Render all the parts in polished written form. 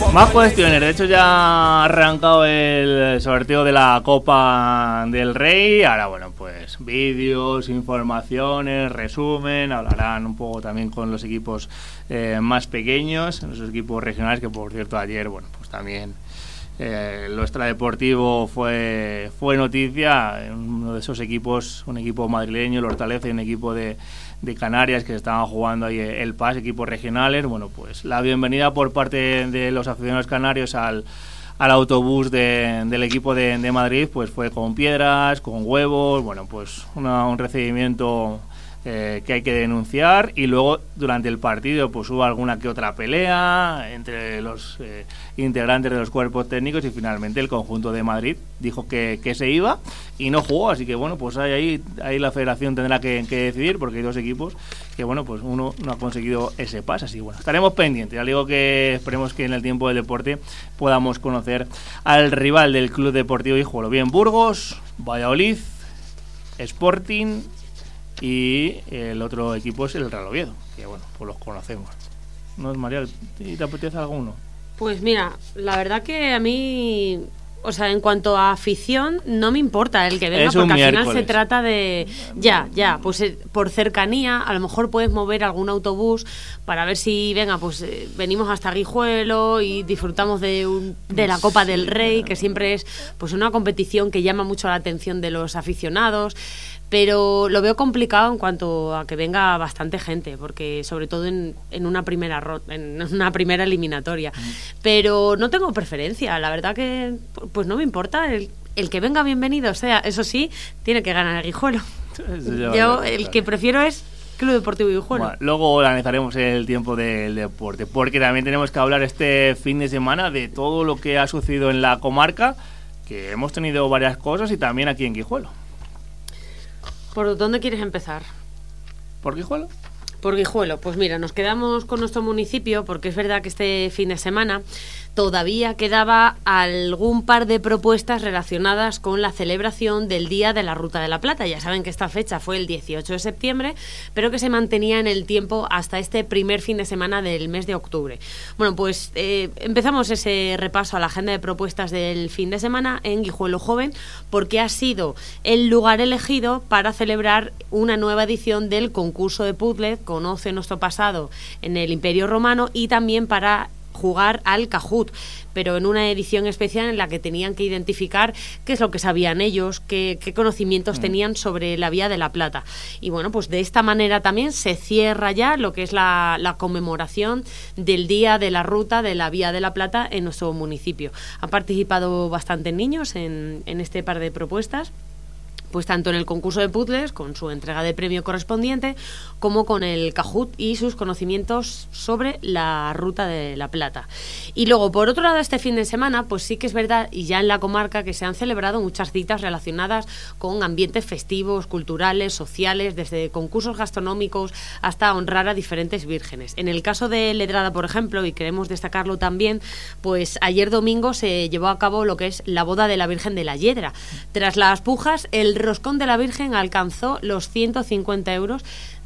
Más cuestiones. De hecho, ya ha arrancado el sorteo de la Copa del Rey. Ahora, bueno, pues vídeos, informaciones, resumen. Hablarán un poco también con los equipos más pequeños, los equipos regionales, que por cierto ayer, bueno, pues también lo extradeportivo fue noticia. Uno de esos equipos, un equipo madrileño, el Hortaleza, y un equipo de Canarias que estaban jugando ahí el PAS, equipos regionales. Bueno, pues la bienvenida por parte de los aficionados canarios al autobús del equipo de Madrid, pues fue con piedras, con huevos. Bueno, pues un recibimiento que hay que denunciar. Y luego durante el partido pues hubo alguna que otra pelea entre los integrantes de los cuerpos técnicos, y finalmente el conjunto de Madrid dijo que se iba y no jugó. Así que bueno, pues ahí la federación tendrá que decidir, porque hay dos equipos que, bueno, pues uno no ha conseguido ese pase. Así que bueno, estaremos pendientes. Ya digo que esperemos que en el tiempo del deporte podamos conocer al rival del Club Deportivo Guijuelo. Bien, Burgos, Valladolid, Sporting, y el otro equipo es el Real Oviedo, que bueno, pues los conocemos. ¿No es, María? ¿Te apetece alguno? Pues mira, la verdad que a mí, o sea, en cuanto a afición, no me importa el que venga, porque al final se trata de... Ya, pues por cercanía, a lo mejor puedes mover algún autobús para ver si, venga, pues venimos hasta Guijuelo y disfrutamos de la Copa del Rey, que siempre es pues una competición que llama mucho la atención de los aficionados. Pero lo veo complicado en cuanto a que venga bastante gente, porque sobre todo en una primera eliminatoria. Pero no tengo preferencia, la verdad que pues no me importa el que venga, bienvenido. O sea, eso sí, tiene que ganar el Guijuelo. Yo el que prefiero es Club Deportivo Guijuelo. Bueno, luego analizaremos el tiempo del deporte, porque también tenemos que hablar este fin de semana de todo lo que ha sucedido en la comarca, que hemos tenido varias cosas, y también aquí en Guijuelo. ¿Por dónde quieres empezar? ¿Por Guijuelo? Por Guijuelo. Pues mira, nos quedamos con nuestro municipio, porque es verdad que este fin de semana todavía quedaba algún par de propuestas relacionadas con la celebración del Día de la Ruta de la Plata. Ya saben que esta fecha fue el 18 de septiembre, pero que se mantenía en el tiempo hasta este primer fin de semana del mes de octubre. Bueno, pues empezamos ese repaso a la agenda de propuestas del fin de semana en Guijuelo Joven, porque ha sido el lugar elegido para celebrar una nueva edición del concurso de puzzles Conoce nuestro pasado en el Imperio Romano, y también para jugar al Kahoot, pero en una edición especial en la que tenían que identificar qué es lo que sabían ellos, qué conocimientos tenían sobre la Vía de la Plata. Y bueno, pues de esta manera también se cierra ya lo que es la conmemoración del Día de la Ruta de la Vía de la Plata en nuestro municipio. Han participado bastantes niños en este par de propuestas, pues tanto en el concurso de puzzles, con su entrega de premio correspondiente, como con el Kahoot y sus conocimientos sobre la Ruta de la Plata. Y luego, por otro lado, este fin de semana, pues sí que es verdad, y ya en la comarca, que se han celebrado muchas citas relacionadas con ambientes festivos, culturales, sociales, desde concursos gastronómicos hasta honrar a diferentes vírgenes. En el caso de Ledrada, por ejemplo, y queremos destacarlo también, pues ayer domingo se llevó a cabo lo que es la boda de la Virgen de la Yedra. Tras las pujas, el roscón de la Virgen alcanzó los 150 euros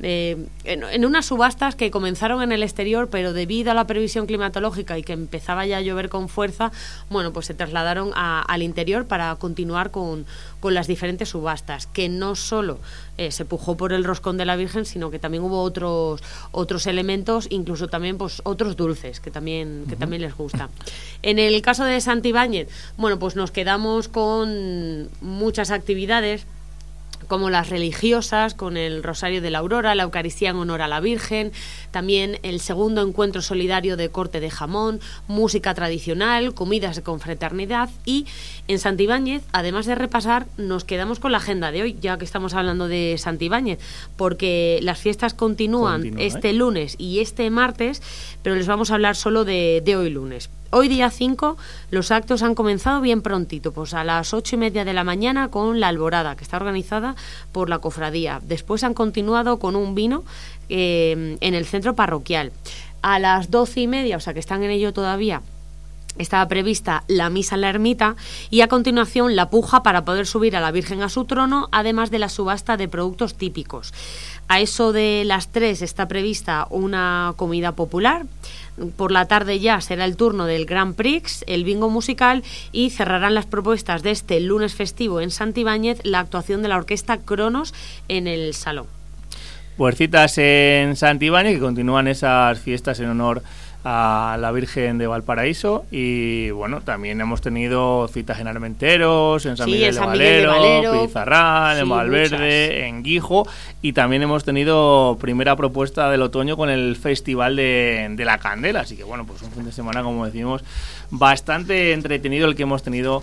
en unas subastas que comenzaron en el exterior, pero debido a la previsión climatológica y que empezaba ya a llover con fuerza, bueno, pues se trasladaron al interior para continuar con las diferentes subastas, que no solo se pujó por el roscón de la Virgen, sino que también hubo otros elementos, incluso también pues otros dulces que también les gusta. En el caso de Santibáñez, bueno, pues nos quedamos con muchas actividades, como las religiosas, con el Rosario de la Aurora, la Eucaristía en honor a la Virgen, también el segundo encuentro solidario de corte de jamón, música tradicional, comidas de confraternidad. Y en Santibáñez, además de repasar, nos quedamos con la agenda de hoy, ya que estamos hablando de Santibáñez, porque las fiestas continúan este lunes y este martes, pero les vamos a hablar solo de hoy lunes. Hoy día 5 los actos han comenzado bien prontito, pues a las 8:30 de la mañana con la alborada, que está organizada por la cofradía. Después han continuado con un vino en el centro parroquial. A las 12:30, o sea que están en ello todavía, Estaba prevista la misa en la ermita y a continuación la puja para poder subir a la Virgen a su trono, además de la subasta de productos típicos. A eso de las 3 está prevista una comida popular. Por la tarde ya será el turno del Grand Prix, el bingo musical, y cerrarán las propuestas de este lunes festivo en Santibáñez la actuación de la orquesta Cronos en el Salón. Pues citas en Santibáñez, que continúan esas fiestas en honor a la Virgen de Valparaíso, y bueno, también hemos tenido citas en Armenteros, en San Miguel de Valero, Pizarral, en Valverde, muchas. En Guijo, y también hemos tenido primera propuesta del otoño con el Festival de la Candela, así que bueno, pues un fin de semana, como decimos, bastante entretenido el que hemos tenido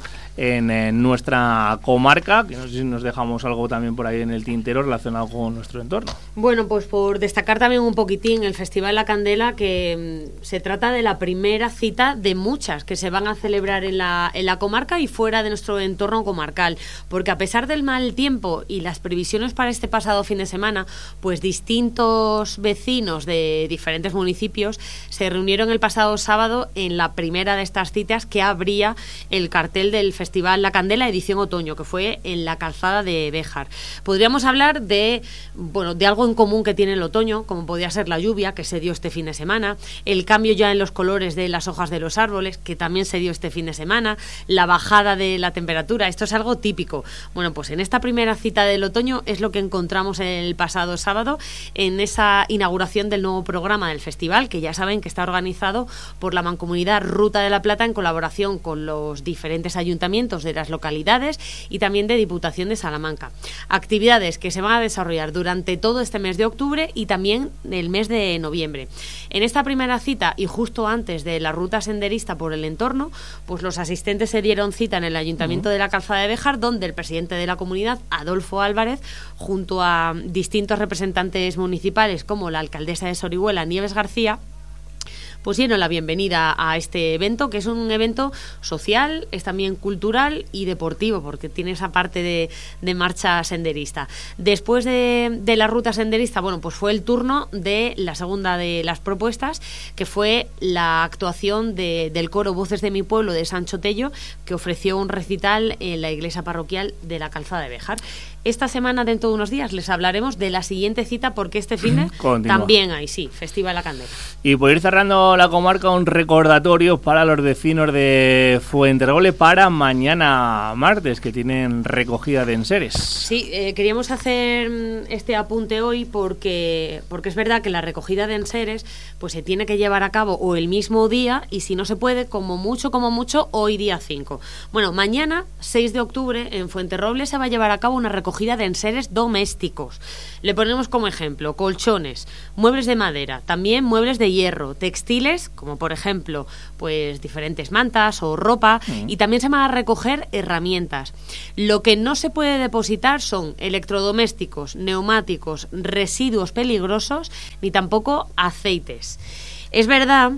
en nuestra comarca, que no sé si nos dejamos algo también por ahí en el tintero relacionado con nuestro entorno. Bueno, pues por destacar también un poquitín el Festival La Candela, que se trata de la primera cita de muchas que se van a celebrar en la comarca y fuera de nuestro entorno comarcal, porque a pesar del mal tiempo y las previsiones para este pasado fin de semana, pues distintos vecinos de diferentes municipios se reunieron el pasado sábado en la primera de estas citas que abría el cartel del Festival La Candela edición otoño, que fue en la calzada de Béjar. Podríamos hablar de algo en común que tiene el otoño, como podía ser la lluvia que se dio este fin de semana, el cambio ya en los colores de las hojas de los árboles, que también se dio este fin de semana, la bajada de la temperatura. Esto es algo típico. Bueno, pues en esta primera cita del otoño es lo que encontramos el pasado sábado en esa inauguración del nuevo programa del festival, que ya saben que está organizado por la Mancomunidad Ruta de la Plata en colaboración con los diferentes ayuntamientos de las localidades y también de Diputación de Salamanca. Actividades que se van a desarrollar durante todo este mes de octubre y también el mes de noviembre. En esta primera cita y justo antes de la ruta senderista por el entorno, pues los asistentes se dieron cita en el Ayuntamiento de la Calzada de Béjar, donde el presidente de la comunidad, Adolfo Álvarez, junto a distintos representantes municipales como la alcaldesa de Sorihuela, Nieves García, pusieron la bienvenida a este evento, que es un evento social, es también cultural y deportivo, porque tiene esa parte de marcha senderista. Después de la ruta senderista, bueno, pues fue el turno de la segunda de las propuestas, que fue la actuación del coro Voces de mi Pueblo de Sancho Tello, que ofreció un recital en la iglesia parroquial de la Calzada de Béjar. Esta semana, dentro de unos días, les hablaremos de la siguiente cita, porque este fin de también hay, sí, Festival La Candela. Y por ir cerrando la comarca, un recordatorio para los vecinos de Fuenterroble para mañana martes, que tienen recogida de enseres. Sí, queríamos hacer este apunte hoy porque es verdad que la recogida de enseres pues se tiene que llevar a cabo o el mismo día, y si no se puede, como mucho, hoy día 5. Bueno, mañana, 6 de octubre, en Fuenterroble se va a llevar a cabo una recogida de enseres domésticos. Le ponemos como ejemplo colchones, muebles de madera, también muebles de hierro, textiles, como por ejemplo pues diferentes mantas o ropa, y también se van a recoger herramientas. Lo que no se puede depositar son electrodomésticos, neumáticos, residuos peligrosos, ni tampoco aceites. Es verdad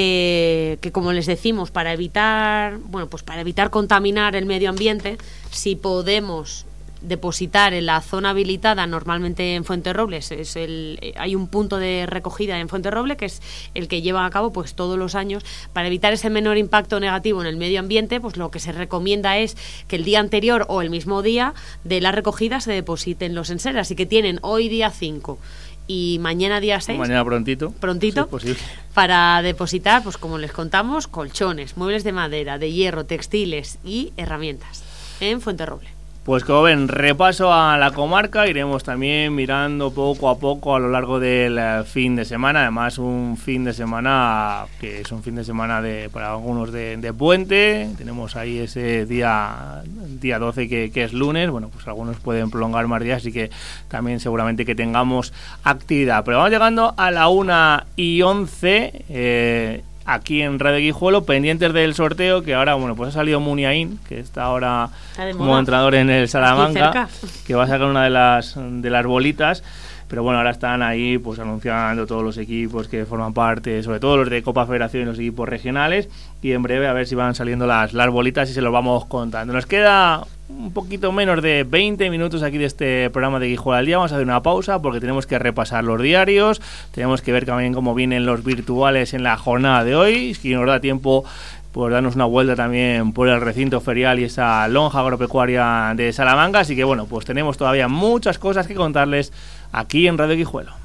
que como les decimos, para evitar contaminar el medio ambiente, si podemos depositar en la zona habilitada, normalmente en Fuenterrobles hay un punto de recogida en Fuenterroble, que es el que llevan a cabo pues todos los años, para evitar ese menor impacto negativo en el medio ambiente. Pues lo que se recomienda es que el día anterior o el mismo día de la recogida se depositen los enseres, así que tienen hoy día 5 y mañana día 6, mañana prontito sí, para depositar, pues como les contamos, colchones, muebles de madera, de hierro, textiles y herramientas en Fuenterroble. Pues como ven, repaso a la comarca, iremos también mirando poco a poco a lo largo del fin de semana, además un fin de semana que es un fin de semana para algunos de puente, tenemos ahí ese día 12 que es lunes, bueno, pues algunos pueden prolongar más días, así que también seguramente que tengamos actividad, pero vamos llegando a la 1:11, aquí en Radio Guijuelo, pendientes del sorteo, que ahora, bueno, pues ha salido Muniain, que está ahora como entrenador en el Salamanca, que va a sacar una de las bolitas, pero bueno, ahora están ahí pues anunciando todos los equipos que forman parte, sobre todo los de Copa Federación y los equipos regionales, y en breve a ver si van saliendo las bolitas y se los vamos contando. Nos queda un poquito menos de 20 minutos aquí de este programa de Guijuelo al Día. Vamos a hacer una pausa porque tenemos que repasar los diarios, tenemos que ver también cómo vienen los virtuales en la jornada de hoy, si nos da tiempo por darnos una vuelta también por el recinto ferial y esa lonja agropecuaria de Salamanca. Así que bueno, pues tenemos todavía muchas cosas que contarles aquí en Radio Guijuelo.